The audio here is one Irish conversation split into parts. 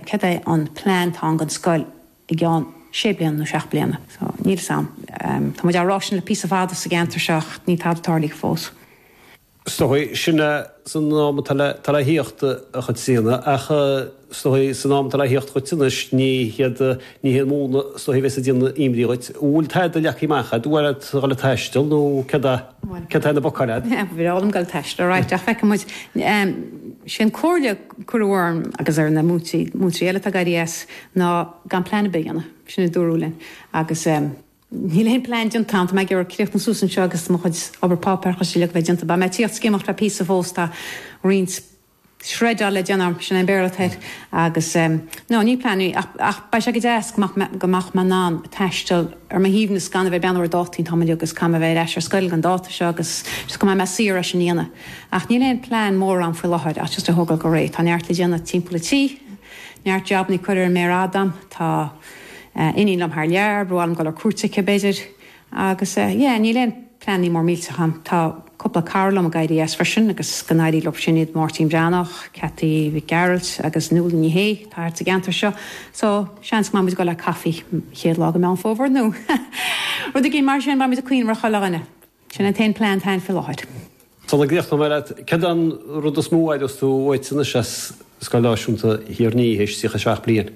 cad an plán tá an scoil I gceann 6 bliana nó 6 bliana. So níl sam. Tá muid arráisina le pí a bhada sa gceantar seach ní tábtarlaigh fós. Stohui sinna san nám tal híocht a chud sína ach stohui san nám tal híocht chud sinnas ní múna stohui ves a dína imríoit úl taid a leachí macha dúad gal teistil nó ceda bocarad. Bhí álam gal teist right a feice muid sin cóirle curhharm agus ar na mútí eile a garías ná gan plana béanna sinna dúrúlinn agus Ní le plein an tant me gur cléocht an súsan seo agus mo chud oberpáper síle bheitnta ba me tíocht scéach le pí a fósta rins shredá le deanam sin an beirtheid agus nó ní planú ach ba se go déas gomach man ná teistal ar ma híomna scan bheith beanir dátín tamid agus cam bheith eis ar scoil an dáta seo agus go me síra sin íana ach ní leon plán mór an fi láthid ach just a thugal go réit tá neart le déanana timpplaití neart jobní chuir mé Adam tá iní am haar lear, broáilm gal ar cuataice beidir agus ní leon planní mór míltacham tá coppla carlam a gaiidí esfarsin agus gannaidí lop sinad Martin Branach, Cathy Vic Geralt agus Nuala ní hé tá a gantar seo. So seans má go le caffi chéad lá go me an fóbhar nó. Rud a gé mar sin ba mit a cuioin mar chaáine. Sin an 10 plán tain fi láid. Tá le gréocht mar cad an rud a smóid os tú oit sanna se scaláisiúnta hir ní hééis sicha seach blian.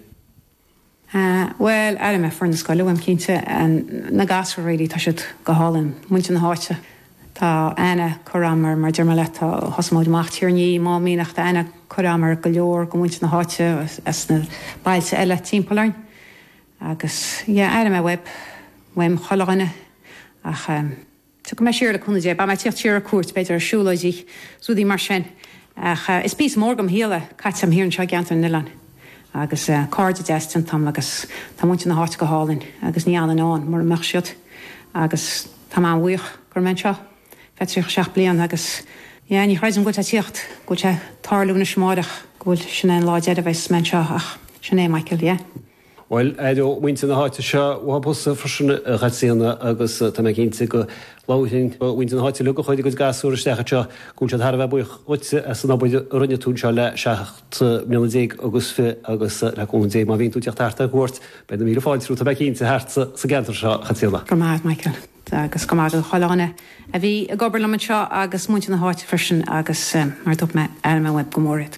Well, me for na scoile bhaim cínte na gasar réí tá siad go hálann muinte na háite. Tá aine choramar mar dermaleta hosmóid machtíorní má míach tá aine choramar go leor go muinte na háite as na bailte eile timpplain. Agus me web weim choláine ach tu go me siir le chuna dé, ba me tíocht tíar a cuat beidir arsúlaidí súdí mar sin. Is pís mórgam héle caiitsam híann seo geantar nilan. Agus cardide destin tam agus tá muinte na háit go hálinn agus ní an mar meach siad agus tá an bhuioch gur men seo fetrich seach blian agus ní chreidim go a tíocht go te tarlúna smáideach gohfuil sin an láide a bheits men seo ach sin é Michael, Well, éidir muinte na háite seo bhbus frisina chaíanana agus tá cinnta go láing muinte na háite lu go chuide go gasúir stecha seo gún se thar bheith buoch uite san ábide rinne tún seo le 6 mé agus fi agus leúna má vín tú teachtarta ghirt be na mí fáilrú a bheith cinnta herta sa gentar seo chatíanana. Go maith Michael agus go máid choláine a bhí a gobar le seo agus muinte na háite frisin agus mar do me me web gomórid.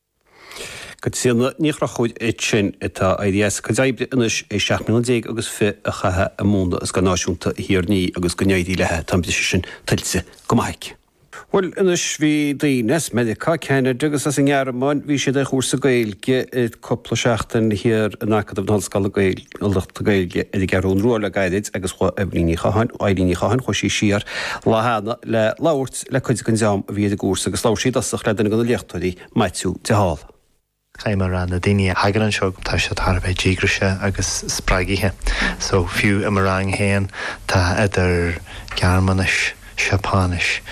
Go sína níochra chuid sin itá IDS go daibre inis é 6 agus fi a chathe a mónda as go náisiúnta hiorní agus go neidí lethe tam sin tiltte go maiic. Well, inis bhí daoines medica ceanna agus as an gghearmáin bhí siad a chósa gailge coppla seachtain hir an acad an hallscala gailge i garún ruála gaiid agus chu eblíní chaáin ailíní chaáin chu sí siar láhanana le láirt le chuid gan deam a bhíad a gúsa agus láirsí asach le dana go leochttaí maitú de hall. Chaimar an na daine hagan an seo tá se tharbeh ddígrise agus spraigithe. So fiú am rang héan tá idir Gearmanis, Sepánis,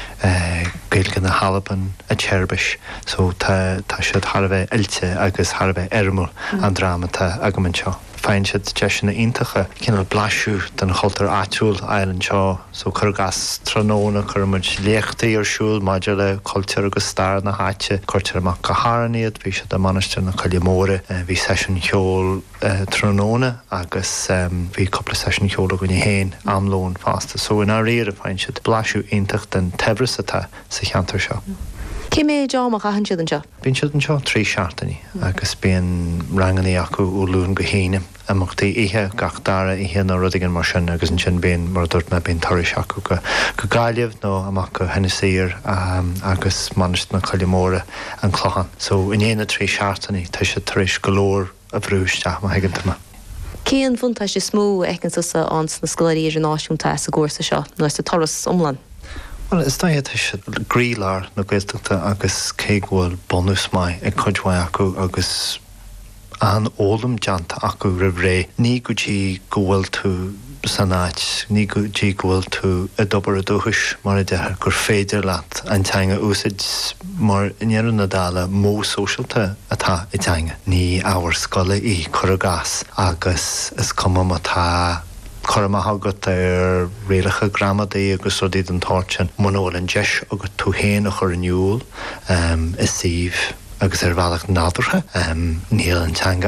gailge na Halaban a Tserbis. So tá se tharbeh ilte agus tharbeh ermúl an drámata agamann seo. Fein siad deisina iontacha cinnal blaisiú den chultar áitiúil eileann seo, so chur gas tróna churmuid léachtaí ar siúil maidir le cultúr agus star na háite, chuirtear amach go háraníad, bhí siad a manaiste na Chuilimóra, bhí session cheol tróna agus bhí coppla session cheol a gine héin amlón fásta. So in áíar a fein siad blaisiú iontach den tebris atá sa cheantar seo. Cé mé deámach a siad an seo? Bíonn siad an seo 3 seachtaí agus bíon ranganí acu ó lún go héine amachtaí ihe gach dara ihe nó rudigan mar sin agus an sin bíon mar dúirt me bíon taris acu go gaiileh nó amach go Hennessír agus manist na Chuilimóra an chlochan. So in éana 3 seachtaí tá sé taris golóir a bhrúisteach má higantama. Céan funtá sé smú ecinn sa ans na scoláirí ar náisiúnta sa gcúrsa seo nó sa toras omlan? Well, is da is grílar na gweilteachta agus céghfuil bonus mai ag chuidhhaid acu agus an ólam deanta acu ribh ré. Ní go dtí go bhfuil tú san áit, ní go dtí go bhfuil tú a dobar a dúchas mar a dtithe gur féidir leat an teanga úsid mar inéan na dála mó socialta atá i teanga. Ní áhar scola í chur a gas agus is cuma atá Choramatha agat ar réalacha gramadaí agus rudíad an táirtin monóil an deis agus tú héin a chur aniúil is síomh agus ar bhealach nádartha níl an teanga